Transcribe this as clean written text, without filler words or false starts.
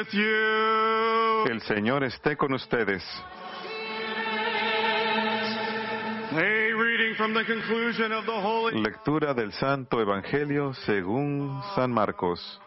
with you. El Señor esté con ustedes. A reading from the conclusion of the Holy Lectura del Santo Evangelio según San Marcos.